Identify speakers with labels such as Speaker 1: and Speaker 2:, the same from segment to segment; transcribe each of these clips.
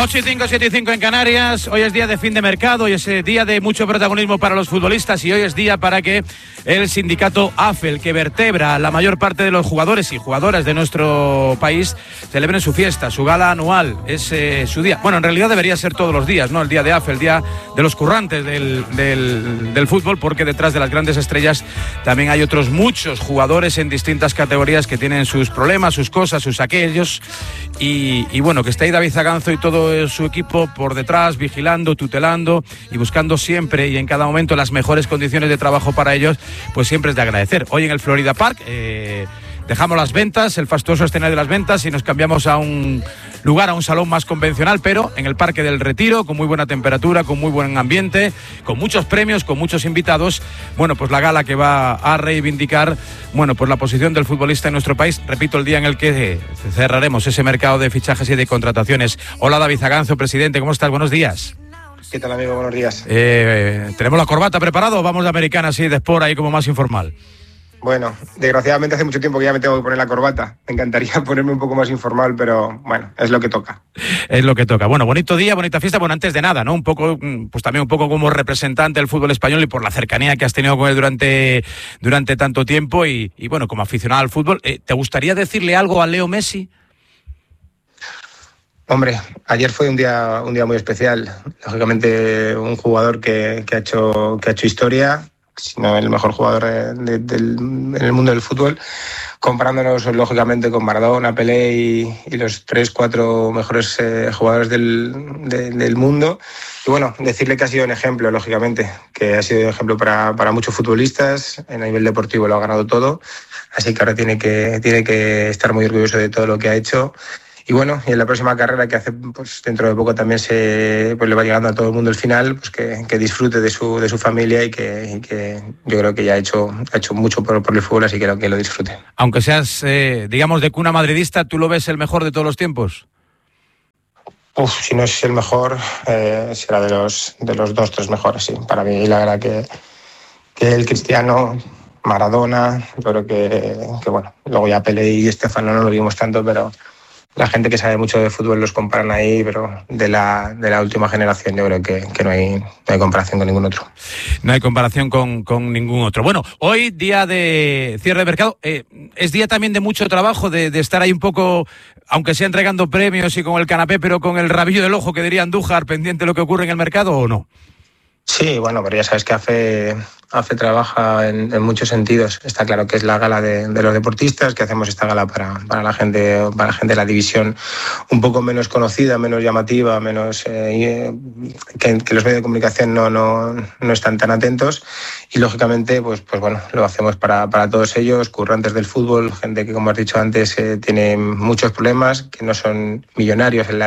Speaker 1: 8:05, 7:05 en Canarias. Hoy es día de fin de mercado, hoy es día de mucho protagonismo para los futbolistas y hoy es día para que el sindicato AFEL, que vertebra la mayor parte de los jugadores y jugadoras de nuestro país, celebren su fiesta, su gala anual. Es su día. Bueno, en realidad debería ser todos los días, ¿no? El día de AFEL, el día de los currantes del fútbol, porque detrás de las grandes estrellas también hay otros muchos jugadores en distintas categorías que tienen sus problemas, sus cosas, sus aquellos. Y bueno, que esté ahí David Zaganzo y todo su equipo por detrás, vigilando, tutelando y buscando siempre y en cada momento las mejores condiciones de trabajo para ellos, pues siempre es de agradecer. Hoy en el Florida Park dejamos las ventas, el fastuoso escenario de las ventas, y nos cambiamos a un lugar, a un salón más convencional, pero en el Parque del Retiro, con muy buena temperatura, con muy buen ambiente, con muchos premios, con muchos invitados. Bueno, pues la gala que va a reivindicar, bueno, pues la posición del futbolista en nuestro país. Repito, el día en el que cerraremos ese mercado de fichajes y de contrataciones. Hola, David Zaganzo, presidente, ¿cómo estás? Buenos días.
Speaker 2: ¿Qué tal, amigo? Buenos días.
Speaker 1: ¿Tenemos la corbata preparada o vamos de americana así de sport ahí como más informal?
Speaker 2: Bueno, desgraciadamente hace mucho tiempo que ya me tengo que poner la corbata. Me encantaría ponerme un poco más informal, pero bueno, es lo que toca.
Speaker 1: Es lo que toca. Bueno, bonito día, bonita fiesta. Bueno, antes de nada, ¿no? Un poco, pues también un poco como representante del fútbol español y por la cercanía que has tenido con él durante tanto tiempo y bueno, como aficionado al fútbol, ¿te gustaría decirle algo a Leo Messi?
Speaker 2: Hombre, ayer fue un día muy especial. Lógicamente, un jugador que ha hecho historia, sino el mejor jugador en el mundo del fútbol, comparándonos lógicamente con Maradona, Pelé y los 3-4 mejores jugadores del mundo. Y bueno, decirle que ha sido un ejemplo, lógicamente, que ha sido un ejemplo para muchos futbolistas. En nivel deportivo lo ha ganado todo, así que ahora tiene que estar muy orgulloso de todo lo que ha hecho. Y bueno, y en la próxima carrera que hace, pues dentro de poco también pues le va llegando a todo el mundo el final, pues que disfrute de su familia y que yo creo que ya ha hecho mucho por el fútbol, así que creo que lo disfrute.
Speaker 1: Aunque seas, digamos, de cuna madridista, ¿tú lo ves el mejor de todos los tiempos?
Speaker 2: Si no es el mejor, será de los 2-3 mejores, sí. Para mí, la verdad que el Cristiano, Maradona, yo creo que bueno, luego ya Pelé y Estefano no lo vimos tanto, pero la gente que sabe mucho de fútbol los comparan ahí, pero de la última generación yo creo que no hay comparación con ningún otro.
Speaker 1: No hay comparación con ningún otro. Bueno, hoy día de cierre de mercado, es día también de mucho trabajo, de estar ahí un poco, aunque sea entregando premios y con el canapé, pero con el rabillo del ojo, que diría Andújar, pendiente de lo que ocurre en el mercado, ¿o no?
Speaker 2: Sí, bueno, pero ya sabes que AFE trabaja en muchos sentidos. Está claro que es la gala de los deportistas, que hacemos esta gala para la gente de la división un poco menos conocida, menos llamativa, menos que los medios de comunicación no están tan atentos. Y lógicamente, pues bueno, lo hacemos para todos ellos, currantes del fútbol, gente que, como has dicho antes, tiene muchos problemas, que no son millonarios en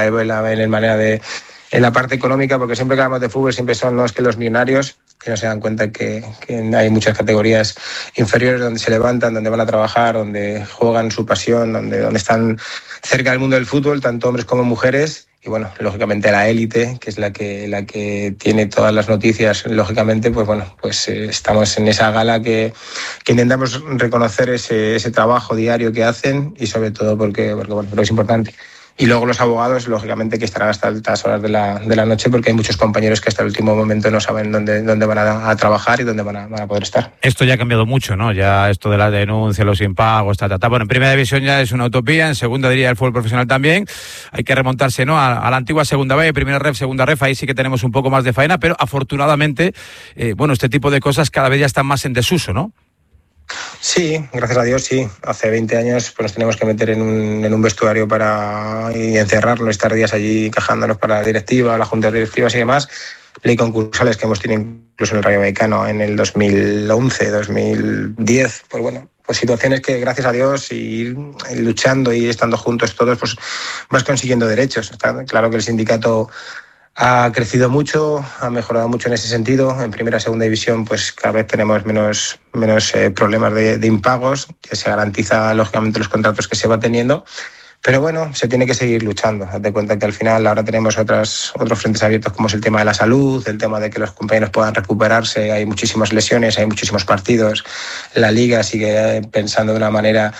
Speaker 2: la parte económica, porque siempre que hablamos de fútbol siempre son los millonarios, que no se dan cuenta que hay muchas categorías inferiores donde se levantan, donde van a trabajar, donde juegan su pasión, donde están cerca del mundo del fútbol, tanto hombres como mujeres. Y bueno, lógicamente la élite, que es la que tiene todas las noticias, lógicamente, pues bueno, pues estamos en esa gala que intentamos reconocer ese trabajo diario que hacen y sobre todo porque bueno, pero es importante. Y luego los abogados, lógicamente, que estarán hasta altas horas de la noche, porque hay muchos compañeros que hasta el último momento no saben dónde van a trabajar y dónde van a poder estar.
Speaker 1: Esto ya ha cambiado mucho, ¿no? Ya esto de la denuncia, los impagos, Bueno, en primera división ya es una utopía, en segunda diría el fútbol profesional también. Hay que remontarse, ¿no? A la antigua segunda B, primera ref, segunda ref, ahí sí que tenemos un poco más de faena, pero afortunadamente, bueno, este tipo de cosas cada vez ya están más en desuso, ¿no?
Speaker 2: Sí, gracias a Dios, sí. Hace 20 años pues nos teníamos que meter en un vestuario y encerrarnos, estar días allí quejándonos para la directiva, las juntas directivas y demás. Ley concursales que hemos tenido incluso en el Rayo Vallecano en el 2011, 2010. Pues bueno, pues situaciones que gracias a Dios y luchando y estando juntos todos, pues vas consiguiendo derechos. Está claro que el sindicato ha crecido mucho, ha mejorado mucho en ese sentido. En primera y segunda división pues cada vez tenemos menos problemas de impagos, que se garantiza lógicamente los contratos que se va teniendo. Pero bueno, se tiene que seguir luchando. Date cuenta que al final ahora tenemos otros frentes abiertos, como es el tema de la salud, el tema de que los compañeros puedan recuperarse. Hay muchísimas lesiones, hay muchísimos partidos. La Liga sigue pensando de una manera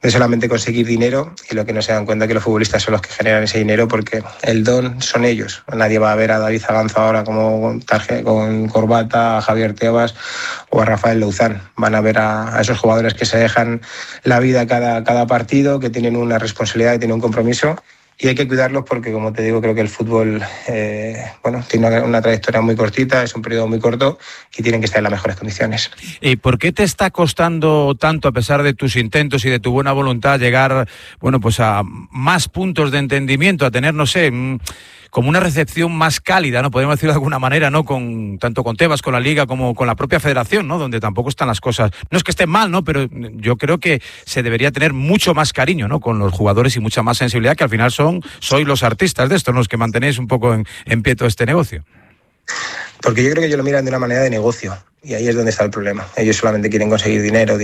Speaker 2: solamente conseguir dinero, y lo que no se dan cuenta es que los futbolistas son los que generan ese dinero, porque el don son ellos. Nadie va a ver a David Zaganzo ahora como con corbata, a Javier Tebas o a Rafael Louzán. Van a ver a esos jugadores que se dejan la vida cada partido, que tienen una responsabilidad, que tienen un compromiso, y hay que cuidarlos porque, como te digo, creo que el fútbol tiene una trayectoria muy cortita, es un periodo muy corto y tienen que estar en las mejores condiciones.
Speaker 1: ¿Y por qué te está costando tanto, a pesar de tus intentos y de tu buena voluntad, llegar pues a más puntos de entendimiento, a tener, no sé, como una recepción más cálida, ¿no? Podemos decirlo de alguna manera, ¿no? Tanto con Tebas, con la Liga, como con la propia Federación, ¿no? Donde tampoco están las cosas. No es que estén mal, ¿no? Pero yo creo que se debería tener mucho más cariño, ¿no? Con los jugadores y mucha más sensibilidad, que al final sois los artistas de esto, los que mantenéis un poco en pie todo este negocio.
Speaker 2: Porque yo creo que ellos lo miran de una manera de negocio. Y ahí es donde está el problema. Ellos solamente quieren conseguir dinero.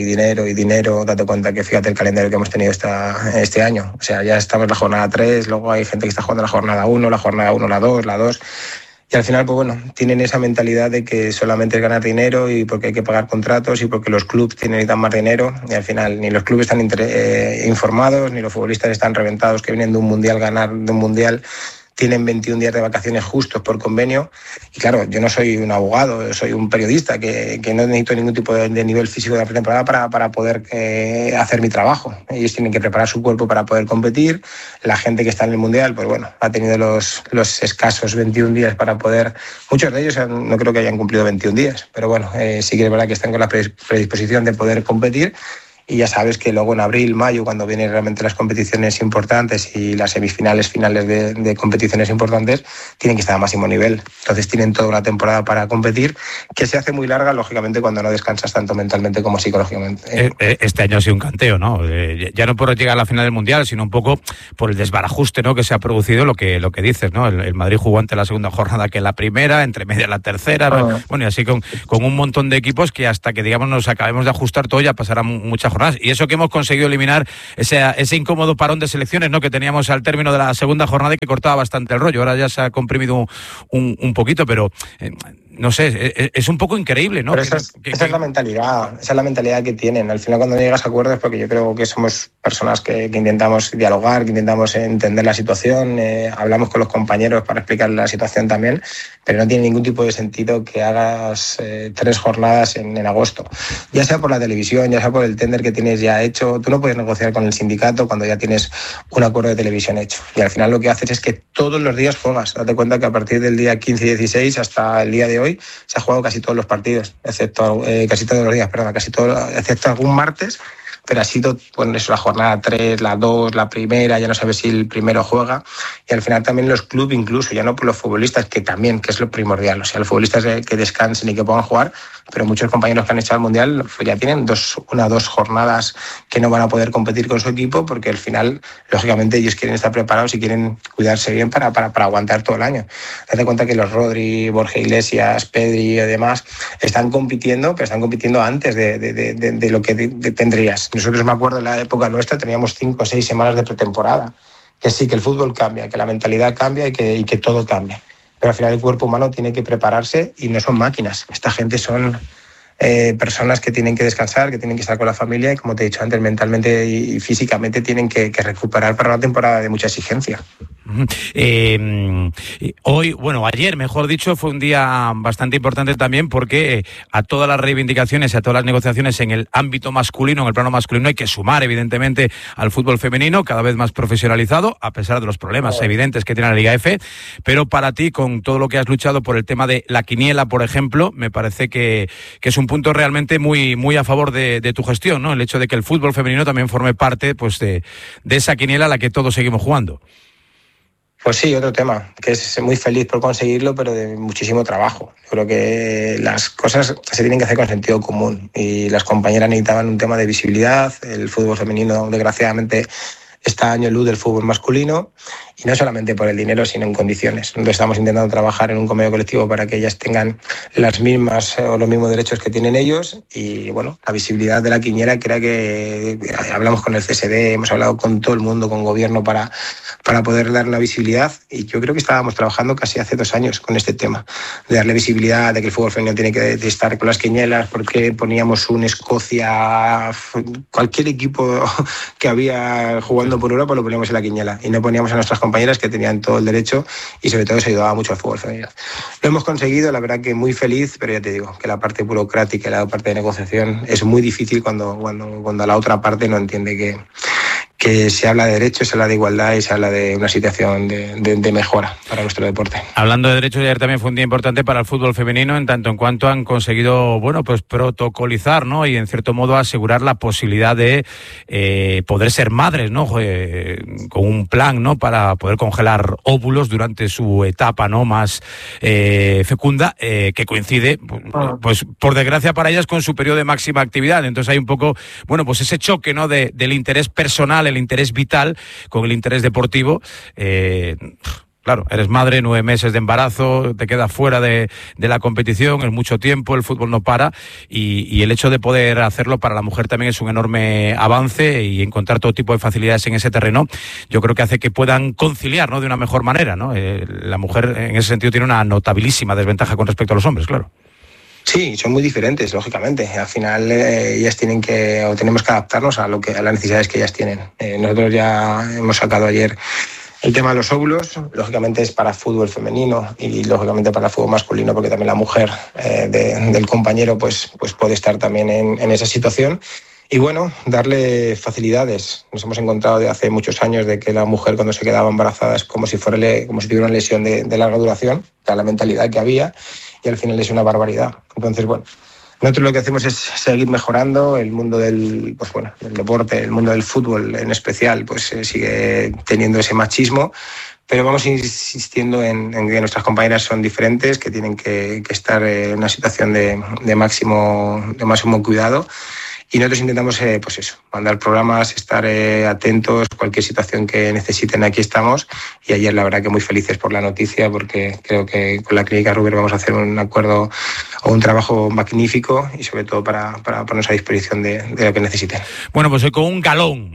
Speaker 2: Date cuenta que fíjate el calendario que hemos tenido este año. O sea, ya estamos en la jornada 3, luego hay gente que está jugando la jornada 1, la 2. Y al final, tienen esa mentalidad de que solamente es ganar dinero y porque hay que pagar contratos y porque los clubes necesitan más dinero. Y al final ni los clubes están informados, ni los futbolistas están reventados que vienen de un mundial. Tienen 21 días de vacaciones justos por convenio. Y claro, yo no soy un abogado, soy un periodista que no necesito ningún tipo de nivel físico de la pretemporada para poder hacer mi trabajo. Ellos tienen que preparar su cuerpo para poder competir. La gente que está en el Mundial, ha tenido los escasos 21 días para poder... Muchos de ellos no creo que hayan cumplido 21 días, pero sí que es verdad que están con la predisposición de poder competir. Y ya sabes que luego en abril, mayo, cuando vienen realmente las competiciones importantes y las semifinales, finales de competiciones importantes, tienen que estar a máximo nivel. Entonces tienen toda una temporada para competir, que se hace muy larga, lógicamente, cuando no descansas tanto mentalmente como psicológicamente.
Speaker 1: Este año ha sido un canteo, ¿no? Ya no por llegar a la final del Mundial, sino un poco por el desbarajuste, ¿no?, que se ha producido, lo que dices, ¿no? El Madrid jugó ante la segunda jornada que la primera, entre media la tercera, y así con un montón de equipos que hasta que, digamos, nos acabemos de ajustar todo ya pasarán muchas jornadas. Y eso que hemos conseguido eliminar ese incómodo parón de selecciones, ¿no?, que teníamos al término de la segunda jornada y que cortaba bastante el rollo. Ahora ya se ha comprimido un poquito, pero no sé, es un poco increíble, ¿no?
Speaker 2: Pero esa es la mentalidad que tienen. Al final, cuando llegas a acuerdos, porque yo creo que somos personas que intentamos dialogar, que intentamos entender la situación, hablamos con los compañeros para explicar la situación también, pero no tiene ningún tipo de sentido que hagas 3 jornadas en agosto. Ya sea por la televisión, ya sea por el tender que tienes ya hecho. Tú no puedes negociar con el sindicato cuando ya tienes un acuerdo de televisión hecho. Y al final lo que haces es que todos los días juegas. Date cuenta que a partir del día 15 y 16 hasta el día de hoy se ha jugado casi todos los partidos, excepto excepto algún martes, pero ha sido la jornada 3, la 2, la primera, ya no sabes si el primero juega, y al final también los clubes, incluso, ya no por los futbolistas, que es lo primordial, o sea, los futbolistas que descansen y que puedan jugar, pero muchos compañeros que han hecho el Mundial ya tienen 2 jornadas que no van a poder competir con su equipo, porque al final, lógicamente, ellos quieren estar preparados y quieren cuidarse bien para aguantar todo el año. Date cuenta que los Rodri, Borja Iglesias, Pedri y demás están compitiendo, pero están compitiendo antes de lo que tendrías. Nosotros, me acuerdo, en la época nuestra teníamos 5 o 6 semanas de pretemporada. Que sí, que el fútbol cambia, que la mentalidad cambia y que todo cambia. Pero al final el cuerpo humano tiene que prepararse y no son máquinas. Esta gente son personas que tienen que descansar, que tienen que estar con la familia y, como te he dicho antes, mentalmente y físicamente tienen que recuperar para una temporada de mucha exigencia. Ayer, mejor dicho, fue un día bastante importante también, porque a todas las reivindicaciones, a todas las negociaciones en el ámbito masculino, en el plano masculino, hay que sumar, evidentemente, al fútbol femenino, cada vez más profesionalizado, a pesar de los problemas evidentes que tiene la Liga F. Pero para ti, con todo lo que has luchado por el tema de la quiniela, por ejemplo, me parece que es un punto realmente muy, muy a favor de tu gestión, ¿no? El hecho de que el fútbol femenino también forme parte, pues, de esa quiniela a la que todos seguimos jugando. Pues sí, otro tema, que es muy feliz por conseguirlo, pero de muchísimo trabajo. Yo creo que las cosas se tienen que hacer con sentido común y las compañeras necesitaban un tema de visibilidad. El fútbol femenino, desgraciadamente, año luz del fútbol masculino, y no solamente por el dinero, sino en condiciones. Nosotros estamos intentando trabajar en un convenio colectivo para que ellas tengan las mismas o los mismos derechos que tienen ellos, y bueno, la visibilidad de la quiniela, que era que hablamos con el CSD, hemos hablado con todo el mundo, con gobierno, para poder dar una visibilidad, y yo creo que estábamos trabajando casi hace 2 años con este tema, de darle visibilidad, de que el fútbol femenino tiene que estar con las quinielas, porque poníamos un Escocia, cualquier equipo que había jugando por Europa lo poníamos en la quiniela, y no poníamos a nuestras compañeras, que tenían todo el derecho, y sobre todo eso ayudaba mucho al fútbol femenino. Lo hemos conseguido, la verdad que muy feliz, pero ya te digo que la parte burocrática y la parte de negociación es muy difícil cuando la otra parte no entiende que se habla de derechos, se habla de igualdad y se habla de una situación de mejora para nuestro deporte.
Speaker 1: Hablando de derechos, ayer también fue un día importante para el fútbol femenino, en tanto en cuanto han conseguido, bueno, pues protocolizar, ¿no? Y en cierto modo asegurar la posibilidad de poder ser madres, ¿no? Con un plan, ¿no? Para poder congelar óvulos durante su etapa, ¿no? Más fecunda, que coincide, pues por desgracia para ellas, con su periodo de máxima actividad. Entonces hay un poco, bueno, pues ese choque, ¿no? Del interés personal, el interés vital con el interés deportivo. Claro, eres madre, 9 meses de embarazo, te quedas fuera de la competición, es mucho tiempo, el fútbol no para, y el hecho de poder hacerlo para la mujer también es un enorme avance, y encontrar todo tipo de facilidades en ese terreno, yo creo que hace que puedan conciliar, ¿no? De una mejor manera, ¿no? La mujer en ese sentido tiene una notabilísima desventaja con respecto a los hombres, claro.
Speaker 2: Sí, son muy diferentes, lógicamente. Al final ellas tenemos que adaptarnos a las necesidades que ellas tienen. Nosotros ya hemos sacado ayer el tema de los óvulos, lógicamente es para fútbol femenino y lógicamente para fútbol masculino, porque también la mujer del compañero pues puede estar también en esa situación. Y bueno, darle facilidades. Nos hemos encontrado de hace muchos años de que la mujer, cuando se quedaba embarazada, es como si tuviera una lesión de larga duración, que era la mentalidad que había, y al final es una barbaridad. Entonces, bueno, nosotros lo que hacemos es seguir mejorando el mundo del deporte, el mundo del fútbol en especial, pues sigue teniendo ese machismo, pero vamos insistiendo en que nuestras compañeras son diferentes, que tienen que estar en una situación de máximo cuidado. Y nosotros intentamos, pues eso, mandar programas, estar atentos, cualquier situación que necesiten, aquí estamos. Y ayer la verdad que muy felices por la noticia, porque creo que con la Clínica Ruber vamos a hacer un acuerdo o un trabajo magnífico, y sobre todo para ponernos a disposición de lo que necesiten.
Speaker 1: Bueno, pues hoy con un galón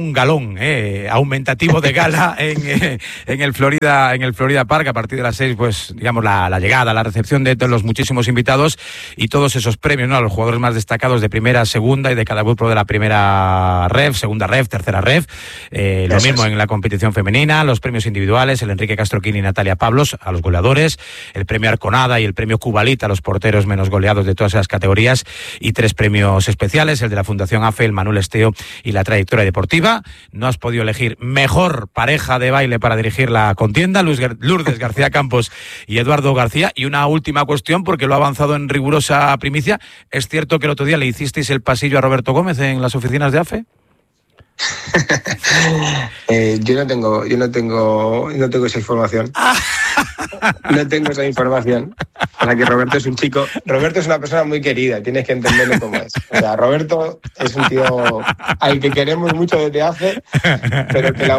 Speaker 1: aumentativo de gala en el Florida Park, a partir de las 6, pues digamos la llegada, la recepción de los muchísimos invitados y todos esos premios, ¿no? A los jugadores más destacados de primera, segunda y de cada grupo de la primera ref, segunda ref, tercera ref. Lo mismo en la competición femenina, los premios individuales, el Enrique Castroquini y Natalia Pablos a los goleadores, el premio Arconada y el premio Cubalita a los porteros menos goleados de todas esas categorías, y 3 premios especiales, el de la Fundación AFE, el Manuel Esteo y la trayectoria deportiva. No has podido elegir mejor pareja de baile para dirigir la contienda, Lourdes García Campos y Eduardo García. Y una última cuestión, porque lo ha avanzado en rigurosa primicia: ¿es cierto que el otro día le hicisteis el pasillo a Roberto Gómez en las oficinas de AFE?
Speaker 2: Yo no tengo esa información. No tengo esa información. O sea, que Roberto es un chico. Roberto es una persona muy querida, tienes que entenderlo como es. O sea, Roberto es un tío al que queremos mucho desde AFE, pero que la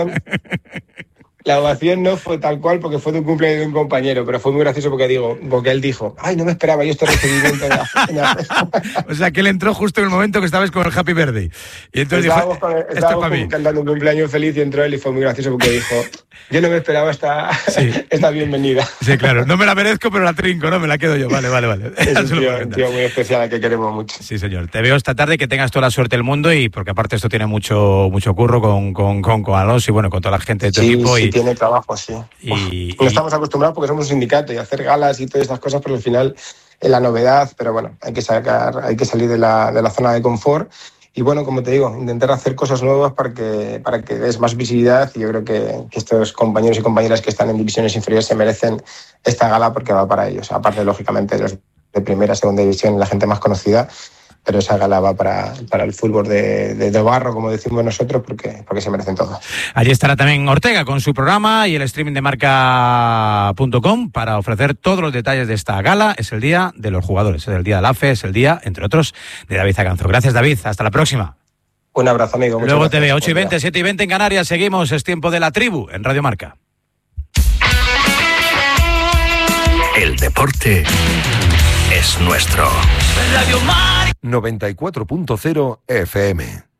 Speaker 2: ovación no fue tal cual, porque fue de un cumpleaños de un compañero, pero fue muy gracioso porque él dijo: ay, no me esperaba yo este recibimiento de AFE.
Speaker 1: O sea, que él entró justo en el momento que estabas con el Happy Birthday. Y entonces
Speaker 2: estábamos cantando un cumpleaños feliz, y entró él y fue muy gracioso porque dijo: yo no me esperaba esta bienvenida.
Speaker 1: Sí, claro, no me la merezco, pero la trinco, ¿no? Me la quedo yo. Vale.
Speaker 2: Es un tío muy especial al que queremos mucho.
Speaker 1: Sí, señor. Te veo esta tarde, que tengas toda la suerte del mundo, y porque aparte esto tiene mucho curro con Alonso y bueno, con toda la gente de tu equipo.
Speaker 2: Sí, tiene trabajo, sí. No estamos acostumbrados porque somos un sindicato y hacer galas y todas estas cosas, pero al final es la novedad, pero bueno, hay que salir de la zona de confort. Y bueno, como te digo, intentar hacer cosas nuevas para que des más visibilidad, y yo creo que estos compañeros y compañeras que están en divisiones inferiores se merecen esta gala, porque va para ellos. Aparte, lógicamente, los de primera, segunda división, la gente más conocida, pero esa gala va para el fútbol de barro, como decimos nosotros, porque se merecen todo.
Speaker 1: Allí estará también Ortega con su programa y el streaming de marca.com para ofrecer todos los detalles de esta gala. Es el día de los jugadores, es el día del AFE, es el día, entre otros, de David Zaganzo. Gracias, David. Hasta la próxima.
Speaker 2: Un abrazo, amigo.
Speaker 1: Muchas Luego gracias. Te veo, 8:20, 7:20 en Canarias. Seguimos, es tiempo de La Tribu en Radio Marca.
Speaker 3: El deporte es nuestro.
Speaker 4: Radio Marca 94.0 FM.